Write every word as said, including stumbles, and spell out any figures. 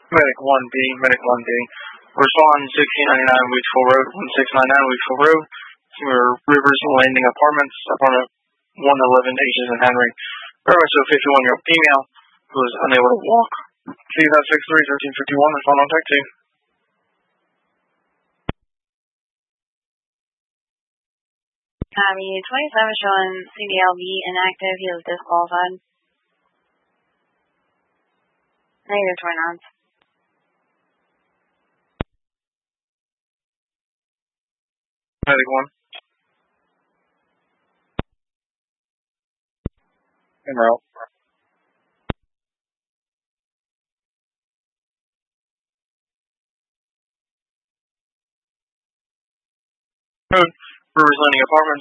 Medic one B, Medic one B. Respond sixteen ninety-nine Weedsville Road, one six nine nine Weedsville Road. Senior Rivers Landing Apartments, apartment one eleven H's and Henry. Reference to a fifty-one year old female who is unable to walk. C six three thirteen fifty-one and phone contact two. Copy. twenty-seven showing C D L V inactive. He was disqualified. Negative twenty-nine. Medic one. Emerald. Rivers Landing Apartments.